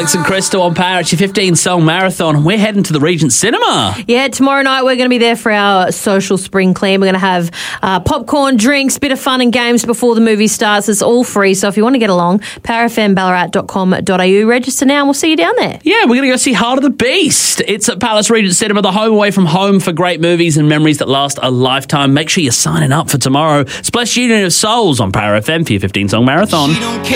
Alex and Crystal on Power. It's your 15-song marathon, and we're heading to the Regent Cinema. Yeah, tomorrow night we're going to be there for our social spring clean. We're going to have popcorn, drinks, bit of fun and games before the movie starts. It's all free, so if you want to get along, powerfmballarat.com.au. Register now and we'll see you down there. Yeah, we're going to go see Heart of the Beast. It's at Palace Regent Cinema, the home away from home for great movies and memories that last a lifetime. Make sure you're signing up for tomorrow. Splash Union of Souls on Power FM for your 15-song marathon.